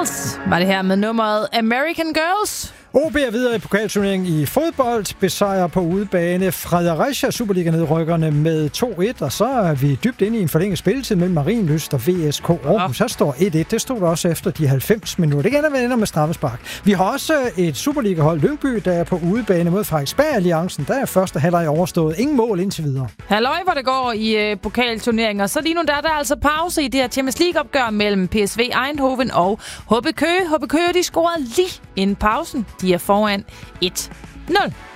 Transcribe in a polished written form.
Girls var det her med nummeret American Girls. OB er videre i pokalturneringen i fodbold, besejrer på udebane Fredericia Superliga-nedrykkerne med 2-1, og så er vi dybt inde i en forlænget spilletid mellem Marienlyst og VSK Aarhus. Så står 1-1, det stod der også efter de 90 minutter. Det ender med straffespark. Vi har også et Superliga-hold Lyngby, der er på udebane mod Frederiksberg-alliancen. Der er første halvleg overstået. Ingen mål indtil videre. Halløj, hvor det går i pokalturneringer. Så lige nu der er der altså pause i det her Champions League-opgør mellem PSV Eindhoven og HB Køge. HB Køge, de scorede lige inden pausen. De er foran 1-0.